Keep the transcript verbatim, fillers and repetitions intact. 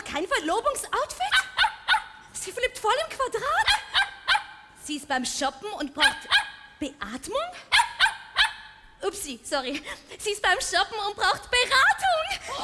noch kein Verlobungsoutfit? Sie flippt voll im Quadrat. Sie ist beim Shoppen und braucht Beatmung? Upsi, sorry. Sie ist beim Shoppen und braucht Beratung.